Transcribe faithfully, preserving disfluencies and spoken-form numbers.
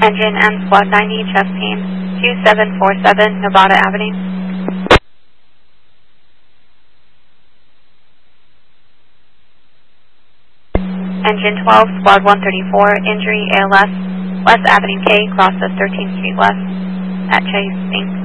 Engine M Squad ninety, chest team, two seven four seven, Nevada Avenue. Engine twelve, Squad one thirty-four, injury A L S, West Avenue K, crosses thirteenth Street West, at Chase, Incorporated.